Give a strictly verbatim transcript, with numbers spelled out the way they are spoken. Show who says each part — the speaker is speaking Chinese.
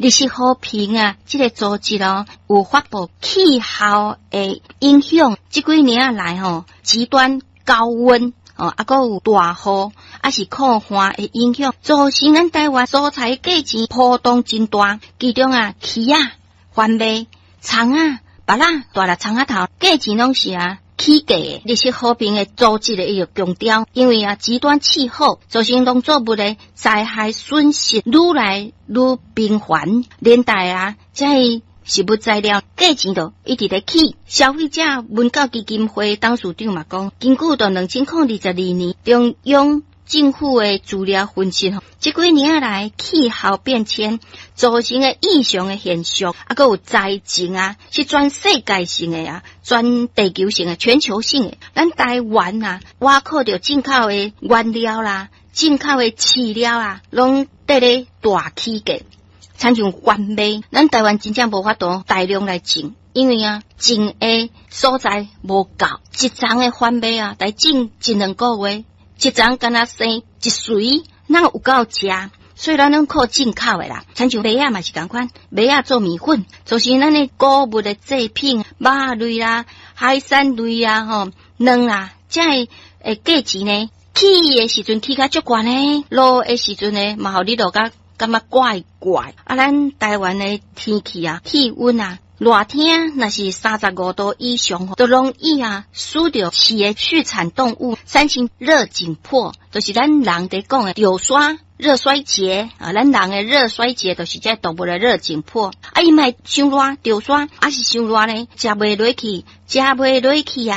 Speaker 1: 日式和平啊，这个组织哦，有发布气候的影响，这几年来吼，极端高温哦，啊，还有大雨，啊是酷寒的影响，造成咱台湾蔬菜价钱波动真大，其中啊，鱼啊、番麦、葱啊、芭乐、大粒葱仔头，价钱拢是啊。起价的日式和平的组织的伊个强调，因为啊极端气候造成农作物的灾害损失愈来愈频繁，连带啊这食物材料价钱都一直在起。消费者文教基金会董事长嘛讲，根据到二千零二十二年中央政府的资料分析吼，这几年来气候变迁造成的异常的现象，啊，还有灾情啊，是全世界性的啊，全地球性的、全球性的。咱台湾啊，挖靠着进口的原料啦、进口的饲料啊，拢得咧大起价。参像番麦，咱台湾真正无法度大量来种，因为啊，种的所在无够，一丛的番麦啊，来种一两个月。一丛敢若生一穗，哪有够食？所以咱拢靠进口的啦。亲像麦仔嘛是共款，麦仔做米粉，就是咱的谷物的制品，肉类啦、海产类啊、吼卵啦，这诶价钱呢，起的时阵起甲足悬呢，落的时阵呢，嘛互你落甲感觉怪怪。啊，咱台湾的天气啊，气温啊。热天那是三十五度以上，都容易啊，输掉饲的畜产动物产生热紧迫，就是咱人在讲的丢刷热衰竭啊，咱人的热衰竭就是这动物的热紧迫。啊，伊卖伤热丢刷，啊是伤热呢，食袂落去，食袂落去啊。